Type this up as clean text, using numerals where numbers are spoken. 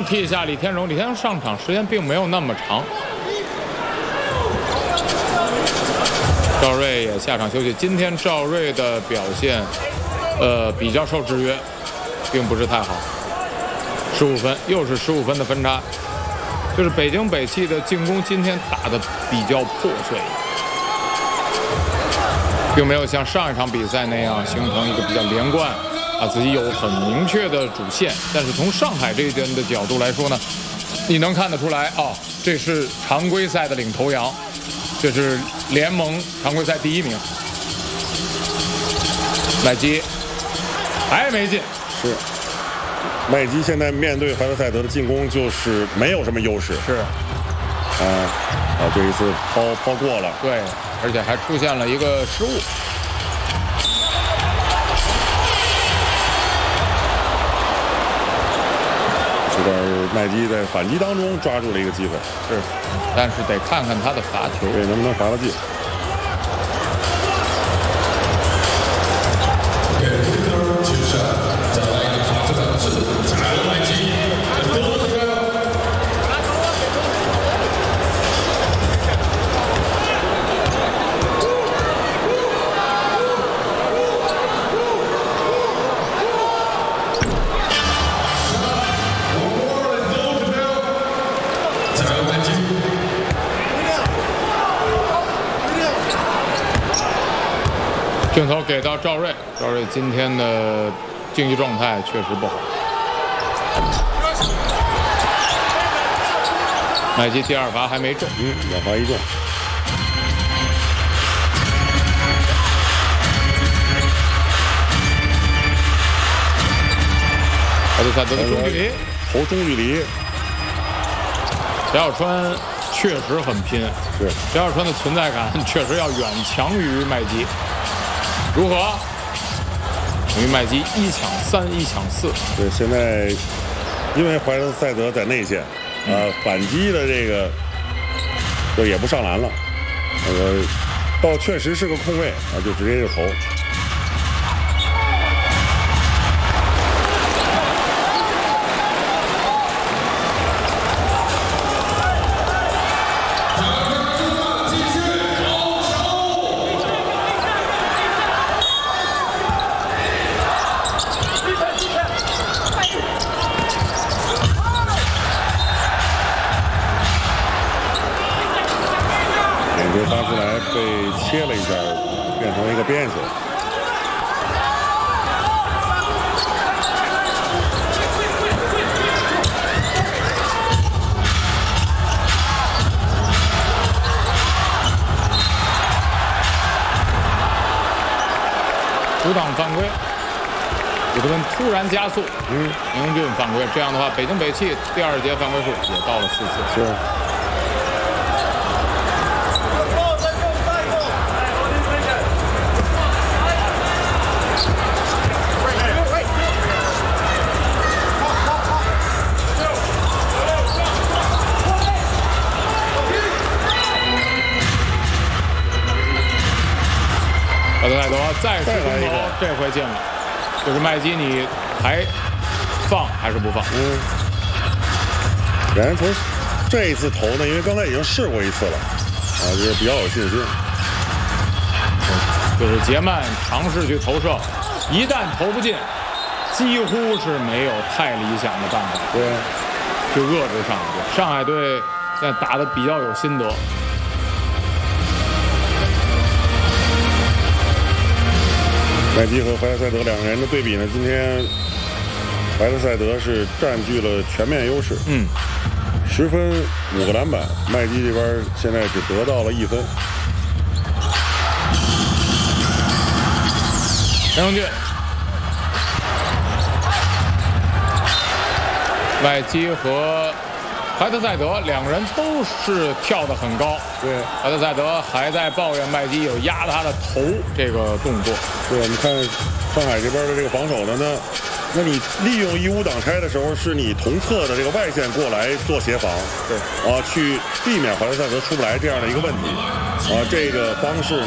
刚替下李天荣，李天荣上场时间并没有那么长。赵睿也下场休息。今天赵睿的表现，比较受制约，并不是太好。15分，又是15分的分差。就是北京北汽的进攻今天打得比较破碎，并没有像上一场比赛那样形成一个比较连贯。自己有很明确的主线，但是从上海这边的角度来说呢，你能看得出来这是常规赛的领头羊，这是联盟常规赛第1名。麦基还没进， 是麦基现在面对怀特塞德的进攻就是没有什么优势， 是这一次抛过了， 对，而且还出现了一个失误。 麦基在反击当中抓住了一个机会， 是，但是得看看他的罚球， 对，能不能罚得进。 镜头给到赵睿，赵睿今天的竞技状态确实不好。麦基第2罚还没中 2罚1中。 怀特塞德的中距离， 投中距离。 翟小川确实很拼， 是翟小川的存在感确实要远强于麦基。如何？等于麦基1抢3，1抢4。 对，现在因为怀特塞德在内线，反击的这个就也不上篮了，倒确实是个空位就直接就投。发出来被切了一下，变成一个边线。 阻挡犯规，伍德温突然加速，宁俊犯规。这样的话，北京北汽第2节犯规数也到了4次。 是。 怀特塞德再次中投，这回进了。就是麦基，你还放还是不放？ 然从这一次投呢，因为刚才已经试过1次了，就是比较有信心。 就是杰曼尝试去投射，一旦投不进，几乎是没有太理想的办法。 对， 就遏制上海队。上海队现在打得比较有心得。 麦基和怀特塞德2个人的对比呢，今天怀特塞德是占据了全面优势，10分5个篮板，麦基这边现在只得到了1分。 陈永俊，麦基和怀特塞德2个人都是跳得很高。 对， 怀特塞德还在抱怨麦基有压他的头这个动作。 对，我们看上海这边的这个防守的呢，那你利用1-5挡拆的时候，是你同侧的这个外线过来做协防， 对， 去避免怀特塞德出不来这样的一个问题，这个方式。